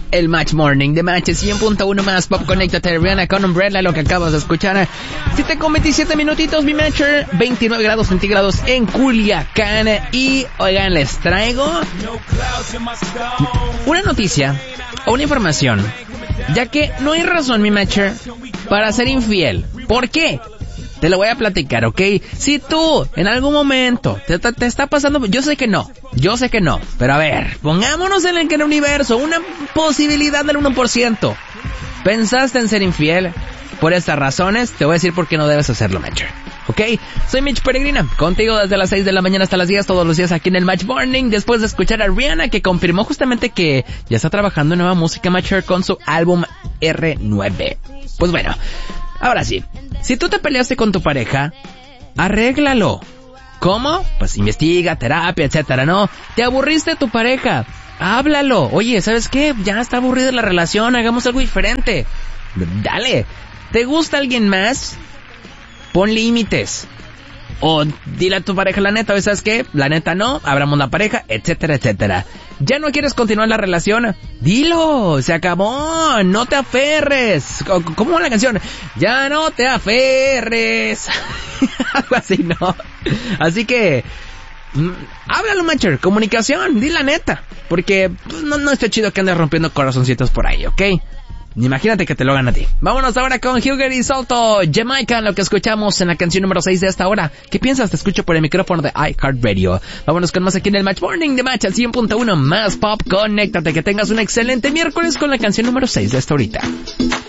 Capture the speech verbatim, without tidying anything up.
el Match Morning de Match cien punto uno más Pop. Conéctate, Rihanna con Umbrella, lo que acabas de escuchar. siete con veintisiete minutitos, mi Matcher, veintinueve grados centígrados en Culiacán. Y, oigan, les traigo una noticia o una información, ya que no hay razón, mi Matcher, para ser infiel. ¿Por qué? Te lo voy a platicar, ¿ok? Si tú, en algún momento, te, te, te está pasando... Yo sé que no, yo sé que no. Pero a ver, pongámonos en el, en el universo, una posibilidad del uno por ciento. ¿Pensaste en ser infiel? Por estas razones, te voy a decir por qué no debes hacerlo, Matcher. ¿Ok? Soy Mitch Peregrina, contigo desde las seis de la mañana hasta las diez, todos los días aquí en el Match Morning, después de escuchar a Rihanna, que confirmó justamente que ya está trabajando en nueva música, Matcher, con su álbum erre nueve. Pues bueno... Ahora sí, si tú te peleaste con tu pareja, arréglalo. ¿Cómo? Pues investiga, terapia, etcétera, ¿no? Te aburriste de tu pareja, háblalo. Oye, ¿sabes qué? Ya está aburrida la relación, hagamos algo diferente. Dale. ¿Te gusta alguien más? Pon límites. O dile a tu pareja la neta, ¿sabes qué? La neta no, abramos la pareja, etcétera, etcétera. ¿Ya no quieres continuar la relación? Dilo, se acabó, no te aferres. ¿Cómo va la canción? Ya no te aferres. Algo así, ¿no? Así que... háblalo, Matcher, comunicación, di la neta. Porque pues, no, no está chido que andes rompiendo corazoncitos por ahí, ¿ok? Imagínate que te lo hagan a ti. Vámonos ahora con Huger y Salto, Jamaica, lo que escuchamos en la canción número seis de esta hora. ¿Qué piensas? Te escucho por el micrófono de iHeartRadio. Vámonos con más aquí en el Match Morning de Match al cien punto uno más Pop. Conéctate, que tengas un excelente miércoles con la canción número seis de esta horita.